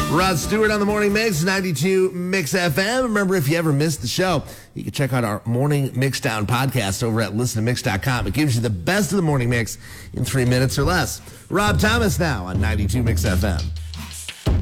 Rod Stewart on the Morning Mix, 92 Mix FM. Remember, if you ever missed the show, you can check out our Morning Mixdown podcast over at listentomix.com. It gives you the best of the Morning Mix in 3 minutes or less. Rob Thomas now on 92 Mix FM.